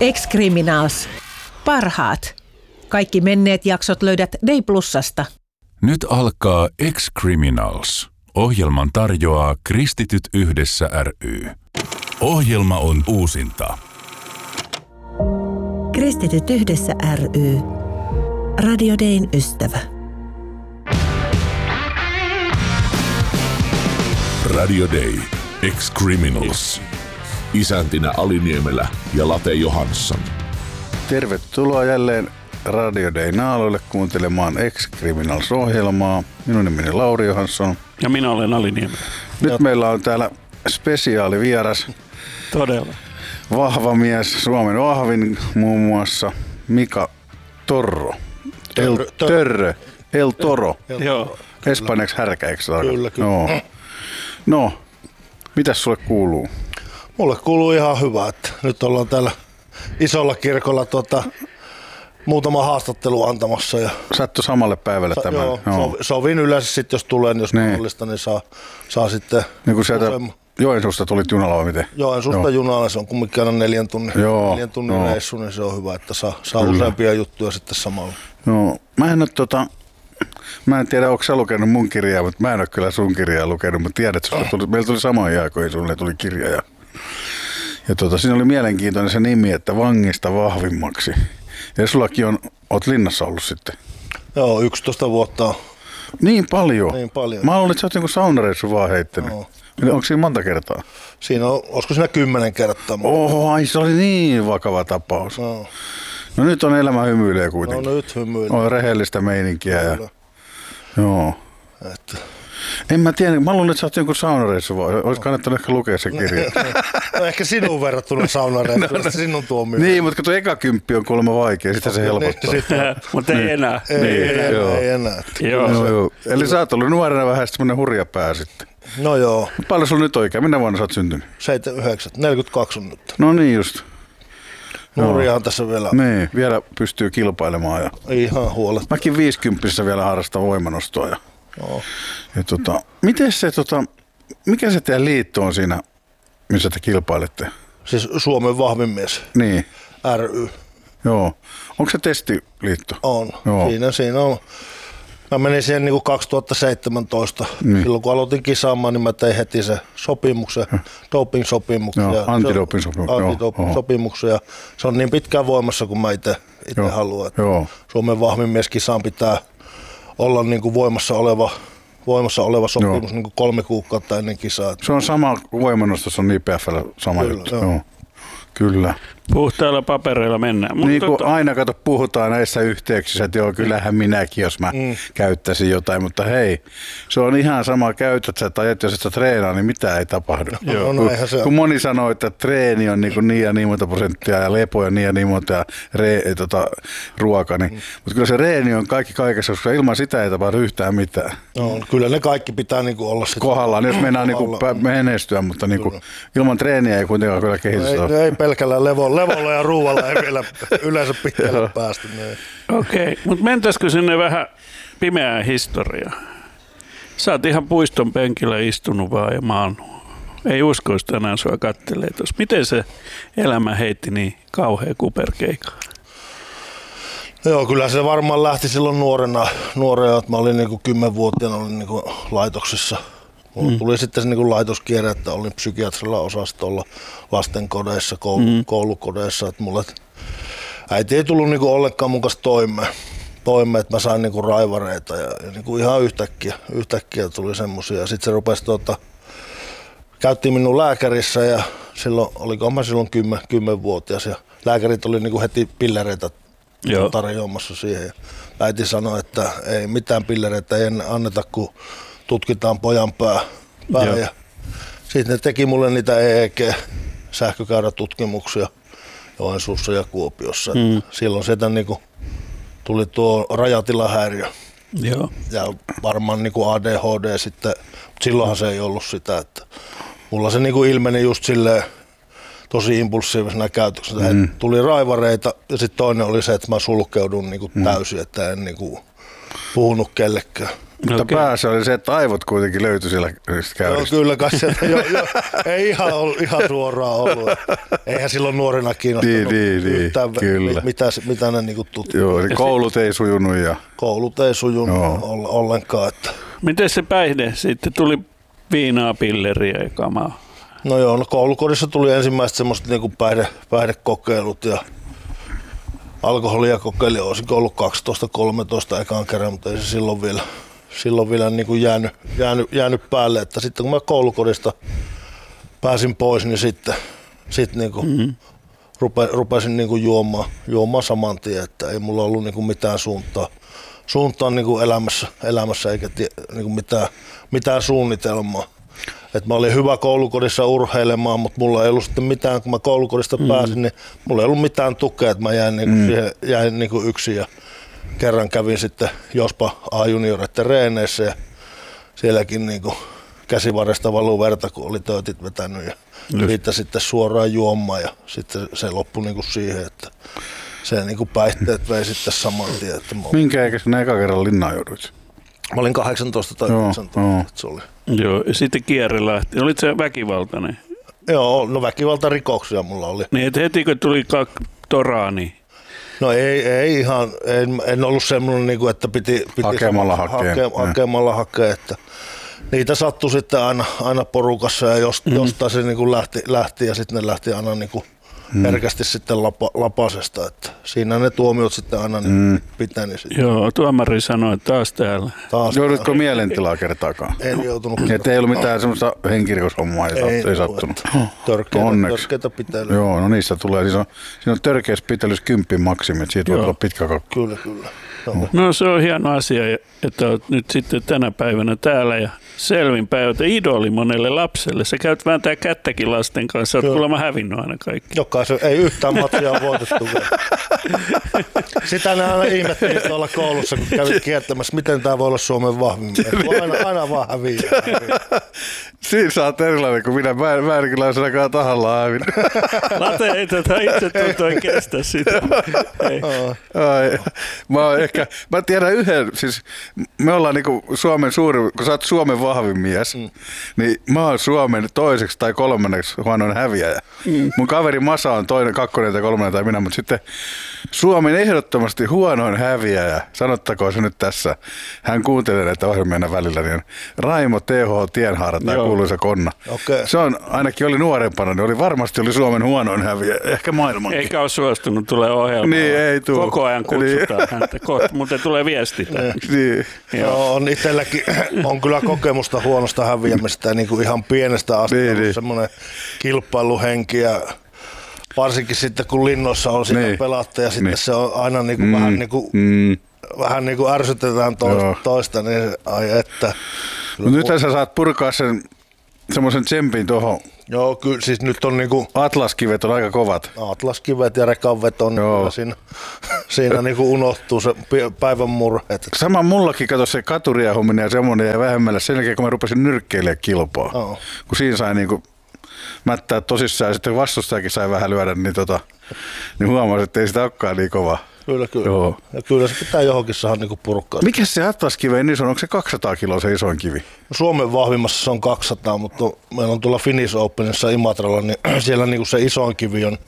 Ex-Criminals. Parhaat. Kaikki menneet jaksot löydät Day Plusasta. Nyt alkaa Ex-Criminals. Ohjelman tarjoaa Kristityt yhdessä ry. Ohjelma on uusinta. Kristityt yhdessä ry. Radio Dayn ystävä. Radio Day. Ex-Criminals. Isäntinä Ali Niemelä ja Late Johansson. Tervetuloa jälleen Radio Day naaloille kuuntelemaan Ex-Criminals-ohjelmaa. Minun nimeni Lauri Johansson. Ja minä olen Ali Niemelä. Nyt meillä on täällä spesiaalivieras. Todella. Vahva mies, Suomen vahvin muun muassa Mika Torro. El Toro. Joo. Espanjaksi härkä, eikö se Kyllä. No, mitäs sulle kuuluu? Mulle kuuluu ihan hyvä, että nyt ollaan täällä isolla kirkolla muutama haastattelu antamassa. Ja Sattui samalle päivälle tämän. Joo. Sovin yleensä sitten, jos tulee, jos mahdollista, niin saa sitten... Niin kun sieltä Joensuusta tulit junalla vai miten? Joensuusta junalla, se on kumminkin aina 4 tunnin reissu, niin se on hyvä, että saa useampia juttuja sitten samalla. Joo, mä en tiedä, onko sä lukenut mun kirjaa, mutta mä en ole kyllä sun kirjaa lukenut, mutta tiedät, että meillä tuli samaan aikoihin, sulle tuli kirja. Ja siinä oli mielenkiintoinen se nimi, että Vangista vahvimmaksi. Ja sullakin oot linnassa ollut sitten. Joo, 11 vuotta. Niin paljon? Niin paljon. Mä luulin, että sä oot jonkun saunareissun vaan heittänyt. No. Onko siinä monta kertaa? Olisiko siinä 10 kertaa? Ai se oli niin vakava tapaus. No nyt on elämä hymyilee kuitenkin. No nyt hymyilee. On rehellistä meininkiä. Joo. Että. En mä tiedä, mä luulen, että sä oot jonkun saunareissu vaan. Olisi kannattanut ehkä lukea se kirja. No ehkä sinun verrattuna saunareissuun, sinun tuomio. Niin, mutta kun tuo eka kymppi on kuulemma vaikea, sitä se helpottaa. Mutta ei enää. Ei enää. Joo. Eli sä oot ollut nuorena vähän semmoinen hurja pää sitten. No joo. Paljon sulla nyt oikein? Minä vuonna sä oot syntynyt? 79, 42 on nyt. No niin just. Nuoriahan tässä vielä. Niin, vielä pystyy kilpailemaan. Ja ihan huolet. Mäkin 50 vielä harrastan voimanostoa. Ja miten se, mikä se teidän liitto on siinä, missä te kilpailette? Siis Suomen vahvin mies. Niin. ry. Joo. Onko se testiliitto? On. Joo. Siinä on. Mä menin siihen niin kuin 2017. Niin. Silloin kun aloitin kisaamaan, niin mä tein heti se sopimuksen, doping-sopimuksen. Antidoping-sopimuksen. Ja se on niin pitkään voimassa, kun mä itse haluan. Suomen vahvin mies kisaan pitää olla niin kuin voimassa oleva sopimus niin kuin 3 kuukautta ennen kisaa. Se on sama voimannostus, on IPF:llä sama juttu. Joo. Kyllä. Puhtailla papereilla mennään. Niin kuin aina puhutaan näissä yhteyksissä, että joo, kyllähän minäkin, jos mä käyttäisin jotain, mutta hei, se on ihan sama, käytät sä tai jos et sä treenaa, niin mitään ei tapahdu. Kun moni sanoo, että treeni on niin ja niin monta prosenttia ja lepo on niin ja niin monta ja ruoka, niin, mutta kyllä se reeni on kaikki kaikessa, koska ilman sitä ei tapahdu yhtään mitään. No, kyllä ne kaikki pitää niin kuin olla sitä kohdallaan, jos mennään niin menestyä, mutta niin kuin, ilman treeniä ei kuitenkaan kyllä kehitystä. Ei pelkällä levolla ja ruualla ei vielä yleensä pitkälle päästy. Okei, mutta mentäisikö sinne vähän pimeään historiaan? Sä oot ihan puiston penkillä istunut vaan ja maannut. Ei uskoisi tänään sua kattelee tuossa. Miten se elämä heitti niin kauhea kuperkeikaa? Joo, kyllä se varmaan lähti silloin nuorena että mä olin niin 10-vuotiaana olin niin laitoksessa. Mulla tuli sitten se niin laitoskierre, että olin psykiatrilla osastolla lastenkodeissa, koulukodeissa. Että mulle äiti ei tullut niin ollenkaan mun kanssa toimeen, että mä sain niin raivareita ja niin ihan yhtäkkiä tuli semmosia. Sitten se rupesi käyttiin minun lääkärissä ja olikohan mä silloin 10-vuotias ja lääkärit oli niin heti pillereitä tarjoamassa siihen. Ja äiti sanoi, että ei mitään pillereitä ei anneta, kun tutkitaan pojan pää. Ja sitten ne teki mulle niitä EEG-sähkökäyrätutkimuksia Joensuussa ja Kuopiossa. Silloin sieltä niinku tuli tuo rajatilahäiriö. Joo. Ja varmaan niinku ADHD sitten, mutta silloinhan se ei ollut sitä. Että mulla se niinku ilmeni just silleen tosi impulsiivisena käytöksenä. Tuli raivareita ja sitten toinen oli se, että mä sulkeudun niinku täysin, että en niinku puhunut kellekään. Mutta päässä oli se, että aivot kuitenkin löytyi siellä käyristä. Joo, kyllä kai se, ei ihan suoraan ollut. Eihän silloin nuorena kiinnostanut yhtään, mitä ne niinku tutkivat. Joo, koulut ei sujunut. Koulut ei sujunut ollenkaan. Että. Miten se päihde sitten tuli viinaa, pilleriä ja kamaa? No joo, koulukodissa tuli ensimmäiset semmoiset niinku päihdekokeilut ja alkoholia kokeilin. Olisinko ollut 12-13 ekaan kerran, mutta ei se silloin vielä niin kuin jäänyt päälle, että sitten kun mä koulukodista pääsin pois, niin sitten niin kuin rupesin niin kuin juomaan saman tien, että ei mulla ollut niin kuin mitään suuntaa niin kuin elämässä eikä niin kuin mitään suunnitelmaa. Et mä olin hyvä koulukodissa urheilemaan, mutta mulla ei ollut sitten mitään, kun mä koulukodista pääsin, niin mulla ei ollut mitään tukea, että mä jäin niin kuin yksin ja kerran kävin sitten Jospa A-junioreiden reeneissä ja sielläkin niin kuin käsivarresta valuu verta, kun oli töötit vetänyt ja siitä sitten suoraan juomaan ja sitten se loppui niin kuin siihen, että se niin kuin päihteet vei sitten saman tien. Minkä ikäisenä eka kerran linnaan jouduit? Mä olin 18 tai 19, se oli. Joo, ja sitten kierre lähti. Olit se väkivaltainen? Joo, no väkivaltarikoksia mulla oli. Niin, että heti kun tuli toraa, niin... No ei ihan, en ollut semmoinen, että piti hakemalla hakea, että niitä sattui sitten aina porukassa ja jostain se niin kuin lähti ja sitten ne lähti aina niin kuin herkästi sitten lapasesta, että siinä ne tuomiot sitten aina niin piteni sitten. Joo, tuomari sanoi, että taas täällä. Joudutko mielentilaa kertaakaan? En joutunut. Että ei ollut mitään semmoista henkirikoshommaa, ei sattunut. Törkeitä pitelyä. Joo, no niissä tulee. Siinä on törkeässä pitelyssä 10 maksimi, että siitä voi olla pitkä kakku. Kyllä. No se on hieno asia, että olet nyt sitten tänä päivänä täällä ja selvin päivältä idoli monelle lapselle. Sä käyt vääntää kättäkin lasten kanssa, olet kuulemma hävinnyt aina kaikki. Jokaisen, ei yhtään matsia voitettu. Sitä ne aina ihmetteli tuolla koulussa, kun kävit kiertämässä, miten tämä voi olla Suomen vahvimmin. Aina vaan häviää. Siinä sä oot erilainen kuin minä. Mä en kyllä ole sellakaan tahallaan hävinnyt. Late ei tätä itse tuntua kestä sitä. Mä tiedän yhden, siis me ollaan niinku Suomen suurin, kun sä oot Suomen vahvin mies, niin mä oon Suomen toiseksi tai kolmanneksi huonoin häviäjä. Mun kaveri Masa on toinen, kakkonen tai kolmannen tai minä, mutta sitten Suomen ehdottomasti huonoin häviäjä, sanottakoon se nyt tässä, hän kuuntelee näitä ohjelmia välillä, niin Raimo T.H. Tienhaara, tämä kuuluisa konna. Okay. Se on, ainakin oli nuorempana, niin varmasti oli Suomen huonoin häviäjä, ehkä maailmankin. Eikä ole suostunut tulee ohjelmaan. Niin, ei tule. Koko ajan kutsutaan häntä, mutta tulee viesti. Niin. Joo, on itselläkin on kyllä kokemusta huonosta häviämistä niin kuin ihan pienestä asti niin. Semmoinen kilpailuhenki ja varsinkin sitten kun linnoissa on siinä pelattu ja sitten se on aina niin kuin vähän niin kuin ärsytetään toista, niin ai että. Nythän sä saat purkaa semmoisen tsempin tuohon. Joo, kyllä siis nyt on niinku atlaskivet on aika kovat. Atlaskivet ja rekanveto on siinä niinku unohtuu se päivän murheet. Sama mullakin kato se katuriahuminen ja semmoinen ja vähemmällä sen jälkeen kun mä rupesin nyrkkeilemään kilpaa. Kun siinä sai niinku mättää tosissaan ja sitten vastustajakin sai vähän lyödä, niin huomasin, että ei sitä olekaan niin kovaa. Kyllä. Joo. Ja kyllä se pitää johonkin saada niinku purkkaa. Mikä se atlaskiven iso on? Onko se 200 kiloa se isoin kivi? Suomen vahvimmassa se on 200, mutta meillä on tuolla Finnish Openissa Imatralla, niin siellä niinku se isoin kivi on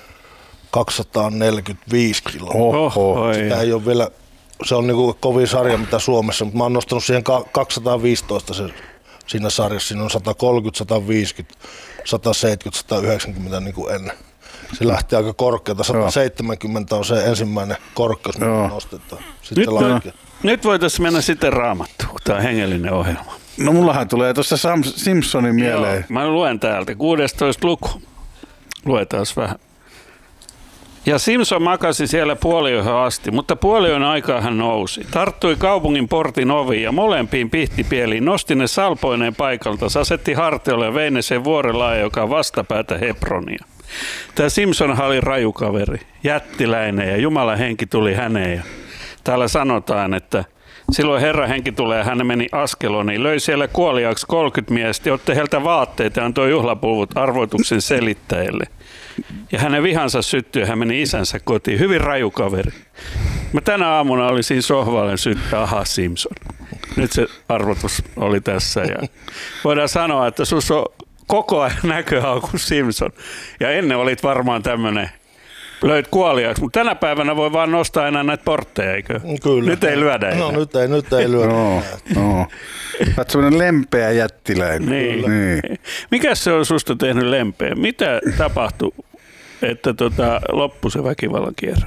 245 kiloa. Sitä ei ole vielä, se on niinku kovin sarja mitä Suomessa, mutta mä oon nostanut siihen 215 siinä sarjassa. Siinä on 130, 150, 170, 190 niin kuin ennen. Se lähti aika korkealta. 170 on se ensimmäinen korkeus, mitä nostetaan. Nyt voitaisiin mennä sitten Raamattuun, kun tämä on hengellinen ohjelma. No mullahan tulee tuossa Simpsonin mieleen. Joo, mä luen täältä. 16 luku. Luetaan vähän. Ja Simpson makasi siellä puoliyöhön asti, mutta puoliyön aikaa hän nousi. Tarttui kaupungin portin oviin ja molempiin pihtipieliin, nosti ne salpoineen paikalta, asetti hartiolle ja vei ne sen vuorellaan, joka on vastapäätä Hebronia. Tämä Simpson oli rajukaveri, jättiläinen ja Jumalan henki tuli häneen. Ja täällä sanotaan, että silloin Herran henki tulee ja hän meni Askeloniin, löi siellä kuoliaaksi 30 miestä, otti heiltä vaatteita ja antoi juhlapuvut arvoituksen selittäjille. Ja hänen vihansa syttyi ja hän meni isänsä kotiin. Hyvin raju kaveri. Mä tänä aamuna olin siinä sohvalla ja syttää, aha Simpson. Nyt se arvotus oli tässä ja voidaan sanoa, että sus on koko ajan näköhaku Simpson. Ja ennen olit varmaan tämmöinen, löit kuoliaaksi, mutta tänä päivänä voi vaan nostaa enää näitä portteja, eikö? Kyllä. Nyt ei lyödä enää. No nyt ei lyödä. No. Olet semmoinen lempeä jättiläinen. Niin. Mikä se on susta tehnyt lempeä? Mitä tapahtui, että loppui se väkivallan kierre?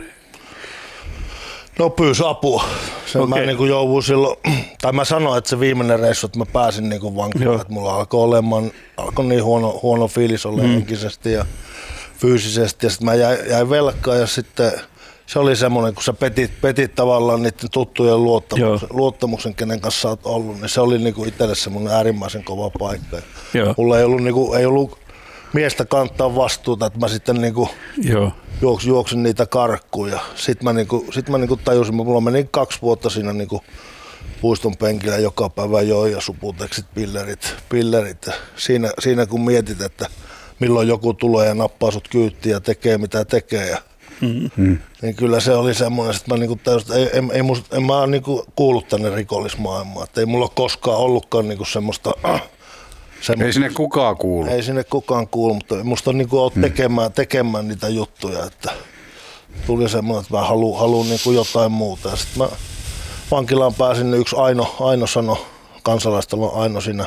No pyysi apua. Mä niin jouduin silloin, tai mä sanoin, että se viimeinen reissu, että mä pääsin niin vankilaan, että mulla alkoi niin huono fiilis olla henkisesti ja fyysisesti ja sitten mä jäin velkaan ja sitten se oli semmoinen, kun sä petit tavallaan niiden tuttujen luottamuksen, kenen kanssa sä oot ollut, niin se oli niinku itselle semmoinen äärimmäisen kova paikka. Mulla ei ollut miestä kantaa vastuuta, että mä sitten niinku juoksin niitä karkkuun ja sit mä tajusin, mulla meni 2 vuotta siinä niinku puiston penkillä joka päivä join ja suputeksit, pillerit. Siinä kun mietit, että milloin joku tulee ja nappaa sut kyyttiin ja tekee mitä tekee. Niin kyllä se oli semmoinen, että mä niinku tajusin, että en mä niinku kuullut tänne rikollismaailmaan. Että ei mulla koskaan ollutkaan niinku semmoista. Ei sinne kukaan kuulu. Ei sinne kukaan kuulu, mutta musta on niinku tekemään niitä juttuja. Että tuli semmoinen, että mä haluan niinku jotain muuta. Ja sitten mä vankilaan pääsin, niin yksi Aino sanoi, kansalaistalon Aino siinä.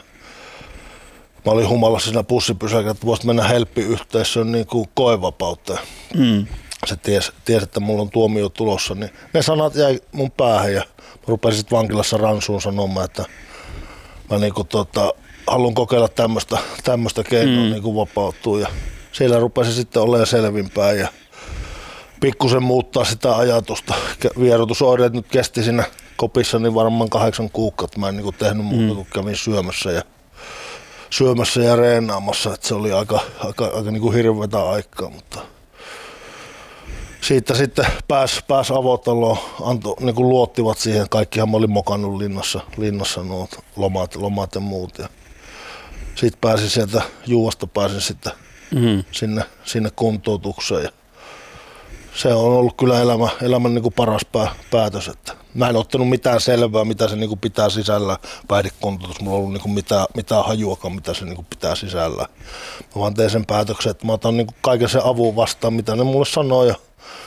Mä olin humalassa siinä bussipysäkillä, että voisit mennä Helppi-yhteisöön niin kuin koevapauteen. Se tiesi, että mulla on tuomio tulossa, niin ne sanat jäi mun päähän ja mä rupesin sitten vankilassa ransuun sanomaan, että mä niin kuin haluan kokeilla tämmöistä keinoa niin kuin vapautua. Ja siellä rupesin sitten olemaan selvimpää ja pikkusen muuttaa sitä ajatusta. Vierotusoireet nyt kesti siinä kopissa niin varmaan 8 kuukautta. Mä en niin kuin tehnyt muuta kuin kävin syömässä ja reenaamassa, että se oli aika niin kuin hirveätä aikaa, mutta siitä sitten pääsi avotaloon, niin kuin luottivat siihen, kaikkihan mä olin mokannut linnassa nuo lomat ja muut. Ja sitten pääsin sieltä Juuasta sitten sinne kuntoutukseen. Ja se on ollut kyllä elämän niin kuin paras päätös. Että mä en ottanut mitään selvää, mitä se niin kuin pitää sisällä. Päihdekuntoutus, mulla ei ollut niin kuin mitään hajuakaan, mitä se niin kuin pitää sisällä. Mä vaan tein sen päätöksen, että mä otan niin kuin kaiken sen avun vastaan, mitä ne mulle sanoo ja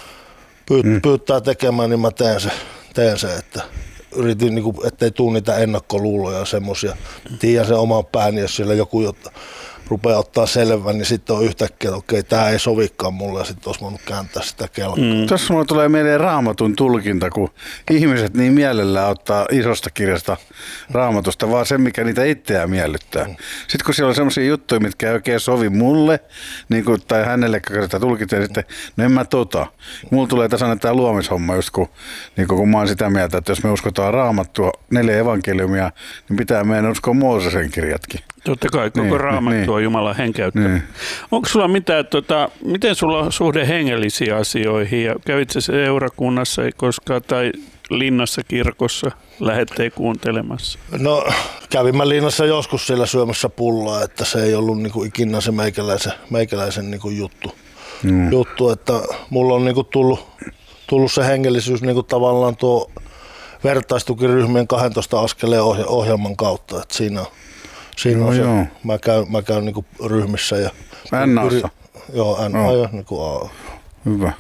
pyytää tekemään, niin mä teen se, että yritin, niin kuin, ettei tule niitä ennakkoluuloja ja semmoisia. Tiedän sen oman pääni, jos siellä joku rupeaa ottaa selvän, niin sitten on yhtäkkiä, että okei, tämä ei sovikaan mulle ja sitten olisi voinut kääntää sitä kelkaa. Tässä mulle tulee mieleen Raamatun tulkinta, kun ihmiset niin mielellään ottaa isosta kirjasta Raamatusta, vaan se, mikä niitä itseään miellyttää. Sitten kun siellä on semmoisia juttuja, mitkä ei oikein sovi mulle, niin kuin, tai hänelle, joka sitä tulkitsee, sitten no en mä Mulla tulee tasainen tämä luomishomma, just kun mä oon sitä mieltä, että jos me uskotaan Raamattua, 4 evankeliumia, niin pitää meidän uskoa Moosesen kirjatkin. Totta kai, koko Raamattu on Jumalan henkäyttämä. Onko sulla mitään, miten sulla on suhde hengellisiin asioihin ja kävitsä seurakunnassa koskaan tai linnassa kirkossa lähettei kuuntelemassa? No kävin mä linnassa joskus siellä syömässä pullaa, että se ei ollut niinku ikinä se meikäläisen niinku juttu, että mulla on niinku tullut se hengellisyys niinku tavallaan tuo vertaistukiryhmien 12 askeleen ohjelman kautta, että siinä on se, mä käyn niinku ryhmissä ja NA:ssa. Niinku A. Hyvä.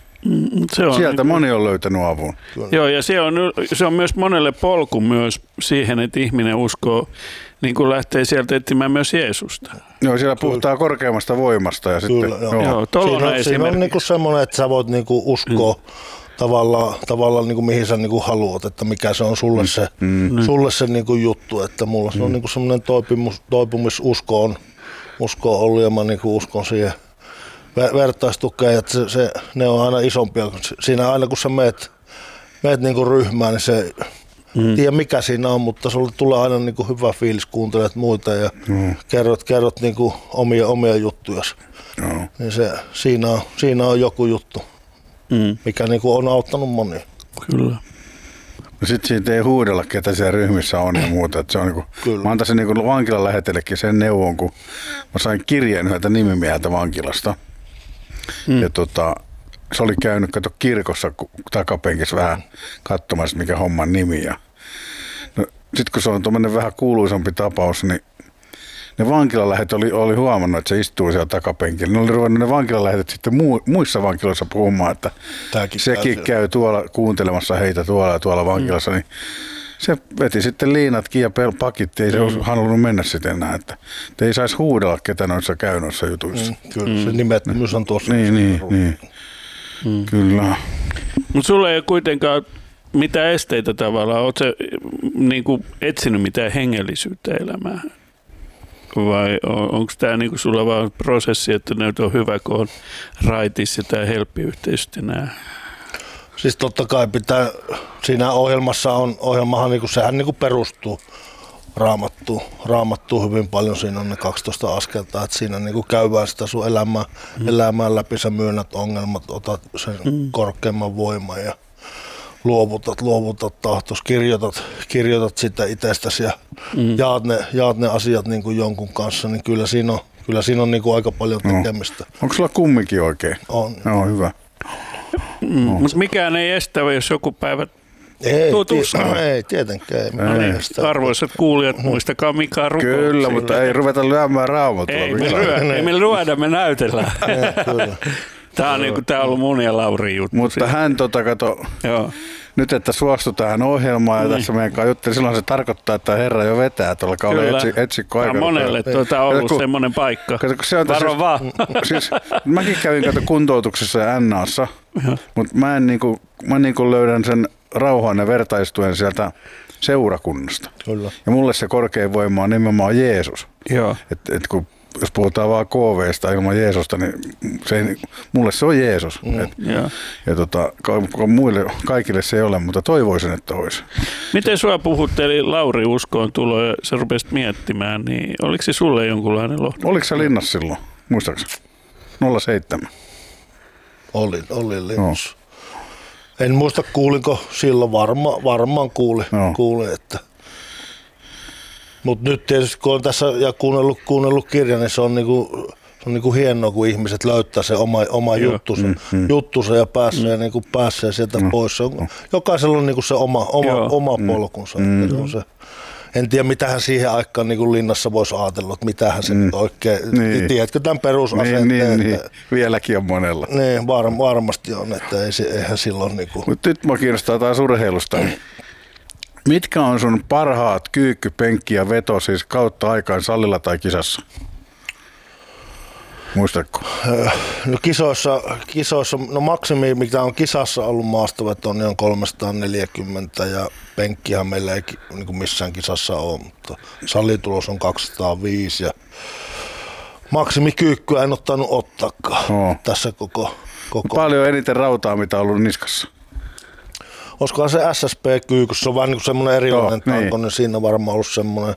Sieltä moni on löytänyt avun. Joo, ja se on myös monelle polku myös siihen, että ihminen uskoo, niin kuin lähtee sieltä etsimään myös Jeesusta. Joo, siellä puhutaan korkeammasta voimasta. Ja kyllä, sitten, siinä on niinku semmoinen, että sä voit niinku uskoa tavallaan niinku mihin sä niinku haluat, että mikä se on sulle se niinku juttu, että mulla se on niinku semmoinen toipumisusko on ollut ja mä niinku uskon siihen vertaistukeen, että ne on aina isompia. Siinä aina kun sä meet niinku ryhmään, niin se tiedä mikä siinä on, mutta sulle tulee aina niinku hyvä fiilis, kuuntelet muita ja kerrot niinku omia juttuja. Niin siinä on joku juttu, mikä niinku on auttanut monia. Kyllä. No sitten siitä ei huudella, ketä siellä ryhmissä on ja muuta. Että se on mä antaisin niinku vankilan lähetellekin sen neuvon, kun mä sain kirjeen yhdeltä nimimieheltä vankilasta. Ja se oli käynyt kirkossa takapenkissä vähän katsomassa, mikä homman nimi. Ja sitten kun se on tuommoinen vähän kuuluisampi tapaus, niin ne vankilalähet oli huomannut, että se istuu siellä takapenkillä. Ne oli ruvennut ne vankilalähetet sitten muissa vankiloissa puhumaan, että sekin käy tuolla kuuntelemassa heitä tuolla vankilassa. Niin se veti sitten liinatkin ja pakit, ei se halunnut mennä sitten enää. Että ei saisi huudella ketä noissa käy noissa jutuissa. Kyllä, se nimettömyys on tuossa. Niin. Kyllä. Mutta sulla ei kuitenkaan mitään esteitä tavallaan. Oletko niinku etsinyt mitään hengellisyyttä elämään? Vai onko tämä niinku sulla vaan prosessi, että nyt on hyvä, kun on raitis ja tämä helppiyhteisöt ja nämä? Siis totta kai pitää, siinä ohjelmahan niinku, sehän niinku perustuu raamattuun hyvin paljon, siinä on ne 12 askelta, että siinä niinku käydään sitä sun elämää läpi, sä myönnät ongelmat, otat sen korkeamman voiman ja luovutat tahtos, kirjoitat sitä itsestäsi ja jaat ne asiat niinku jonkun kanssa, niin kyllä siinä on niinku aika paljon tekemistä. Onko sulla kumminkin oikein? On. No, hyvä. Mutta mikään ei estä, jos joku päivä Ei tietenkään. Arvoisat kuulijat, muistakaa mikä on rukous. Kyllä, mutta ei ruveta lyömään Raamattua. Ei me lyödä, me näytellään. Tämä on niinku, tää on ollut mun ja Laurin juttu. Mutta hän nyt, että suostui tähän ohjelmaan ja tässä meidän kanssa jutteli, silloin se tarkoittaa, että Herra jo vetää tuolla kaudella etsikko aikana. Monelle on ollut semmoinen paikka. Varo vaan. Siis, mäkin kävin kuntoutuksessa ja NA:ssa, mutta mä löydän sen rauhan ja vertaistuen sieltä seurakunnasta. Kyllä. Ja mulle se korkein voima on nimenomaan Jeesus. Et kun jos puhutaan vaan KV:stä ilman Jeesusta, niin mulle se on Jeesus. Muille kaikille se ei ole, mutta toivoisin, että olisi. Miten sua puhutteli Lauri uskoon tulo ja sä rupesit miettimään, niin oliko se sulle jonkunlainen lohdu? Oliko se linnassa silloin, muistaakseni? 07. Oli linnassa. No. En muista kuulinko silloin, varmaan kuulin, että. Mutta nyt tietysti kun on tässä ja kuunnellut kirjan, niin se on niinku hienoa, kun ihmiset löytää se oma juttunsa ja pääsee sieltä pois. Jokaisella on niinku se oma polkunsa. En tiedä, mitähän siihen aikaan niin linnassa voisi ajatella, että mitähän se nyt oikein, tiedätkö tämän perusasenteen? Niin. Vieläkin on monella. Niin, varmasti on, että eihän silloin niinku. Mutta nyt mä kiinnostaa taas urheilusta. Mitkä on sun parhaat kyykky, penkki ja veto siis kautta aikaan salilla tai kisassa? Muistatko? No kisoissa, no maksimi, mikä on kisassa ollut maastoveto, niin on 340 ja penkkihän meillä ei niin kuin missään kisassa ole, mutta salitulos on 205 ja maksimikyykkyä en ottanut ottaakaan tässä koko. Paljon eniten rautaa, mitä on ollut niskassa? Olisikohan se SSP-kyyky, se on vähän niin kuin semmoinen erilainen tanko, niin siinä on varmaan ollut semmoinen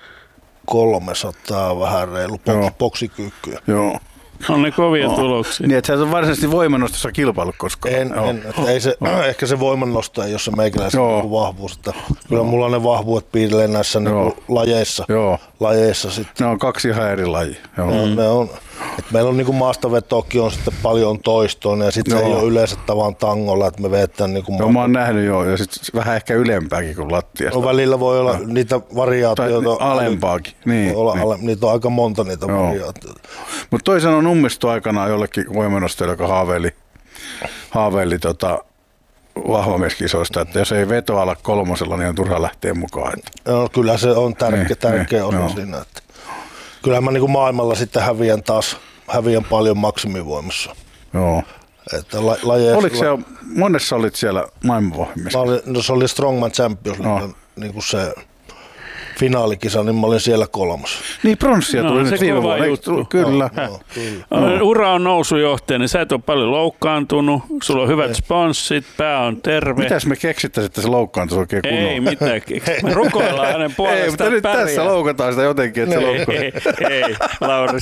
300 vähän reilu boksikyykkyä. Joo. On ne kovia tuloksia. Niin, että sä et ole varsinaisesti voimannostossa kilpailu koskaan. Ei se, ehkä se voimannosto ei ole se meikäläisen vahvuus. Että kyllä mulla ne vahvuudet piilee näissä lajeissa sitten. Ne on kaksi ihan eri lajia. Ne on. Et meillä on niinku maastavetokin on sitten paljon toistoinen ja sitten se ei ole yleensä tavan tangolla, että me vedetään niinku mä oon nähnyt ja sitten vähän ehkä ylempääkin kuin lattiasta. No välillä voi olla niitä variaatioita. Alempaakin. Niin. Niitä on aika monta niitä variaatioita. Mutta toisen on ummistu aikanaan jollekin voimannostajalle, joka haaveili vahvamieskisoista, että jos ei veto ala 3, niin on turha lähteä mukaan. No, kyllä se on tärkeä osa siinä. Että. Kyllä mä niin maailmalla sitten häviän paljon maksimivoimassa. Joo. Että oliko se monessa olit siellä maailmanvohjimissa? No se oli Strongman Champions League, niin kuin se finaalikisa, niin mä olin siellä 3. Niin, pronssia tuli nyt viime vuonna. Kyllä. Ura on nousujohtaja, niin sä et ole paljon loukkaantunut, sulla on hyvät sponssit, pää on terve. Mitäs me keksittäisiin, että se loukkaantuisi oikein kunnolla? Ei mitään keksitä. Me rukoillaan hänen puolestaan. Ei, mutta nyt tässä loukataan sitä jotenkin, että se loukkaa. Ei, Lauri.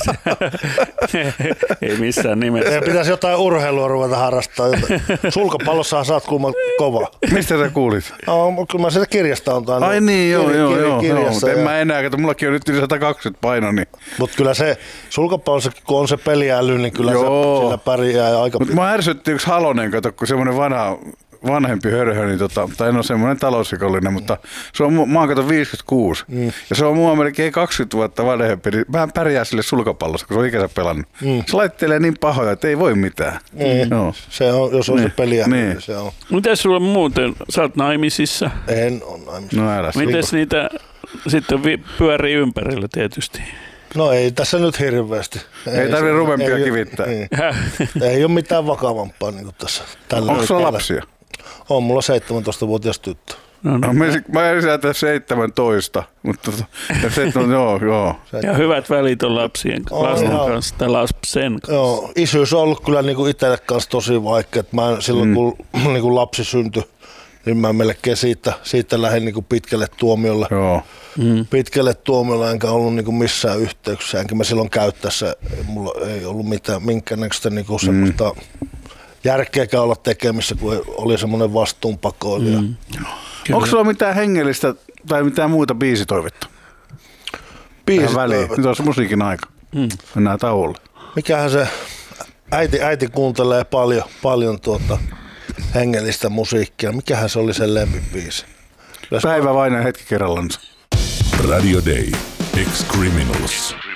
Ei missään nimessä. Pitäisi jotain urheilua ruveta harrastaa. Sulkapallossahan sä oot kuulemma kova. Mistä sä kuulit? Kyllä mä sieltä kirjasta on tainnut. Ai niin, joo. Mutta en mä enää, että mullakin on nyt yli 120 paino. Niin. Mutta kyllä se sulkapallossakin, kun on se peliäly, niin kyllä se sillä pärjää aika. Mutta mä ärsytti yksi Halonen, kato, kun semmoinen vanha vanhempi hörhö, niin tai en ole semmoinen talousrikollinen, mutta se on, mä oon kato 56. Ja se on mua melkein 20 vuotta vanhempi, niin mä pärjää sille sulkapallossa, kun se on ikänsä pelannut. Se laittelee niin pahoja, että ei voi mitään. No. Se on, jos on se peliä, niin se on. Mites sulla muuten? Sä oot naimisissa? En ole naimisissa. No älä. Mites niitä sitten pyörii ympärillä tietysti? No ei tässä nyt hirveästi. Ei tarvitse ruvempia kivittää. Ei ole mitään vakavampaa niin kuin tässä. Onko sulla lapsia? On mulla 17-vuotias tyttö. No, mä en säätä 17, mutta 17, joo. Ja hyvät välit on lapsien kanssa tai lapsen kanssa. Joo, isyys on ollut kyllä niin itselle kanssa tosi vaikea. Mä silloin kun niin kuin lapsi syntyi, niin mä melkein siitä lähdin niin pitkälle tuomiolle. Joo. Pitkälle tuomiolle enkä ollut niin missään yhteyksissä. Enkä mä silloin käyttäessä, mulla ei ollut minkäännäköistä niin semmoista järkeäkään olla tekemissä, kun oli semmoinen vastuunpakoilija. Onko sulla mitään hengellistä tai mitään muuta biisitoivetta? Biisitoivetta? Nyt olisi musiikin aika. Mennään tauolle. Mikähän se, äiti kuuntelee paljon hengellistä musiikkia. Mikähän se oli sen lempibiisi? Päivä vain hetki kerrallansa. Radio Day. Ex-Criminals.